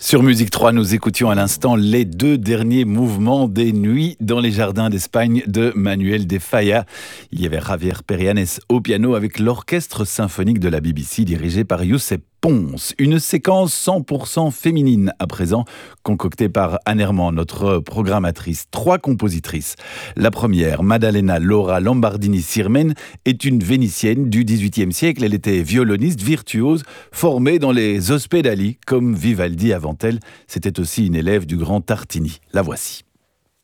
Sur Musique 3, nous écoutions à l'instant les 2 derniers mouvements des Nuits dans les jardins d'Espagne de Manuel de Falla. Il y avait Javier Perianes au piano avec l'orchestre symphonique de la BBC dirigé par Josep Pons. Une séquence 100% féminine à présent, concoctée par Anne Herman, notre programmatrice. 3 compositrices. La première, Maddalena Laura Lombardini-Sirmen, est une Vénitienne du XVIIIe siècle. Elle était violoniste virtuose, formée dans les ospedali, comme Vivaldi avant elle. C'était aussi une élève du grand Tartini. La voici.